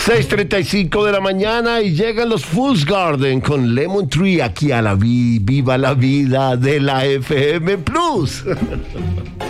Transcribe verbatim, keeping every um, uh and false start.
seis treinta y cinco de la mañana y llegan los Fools Garden con Lemon Tree aquí a la vi, viva la vida de la F M Plus.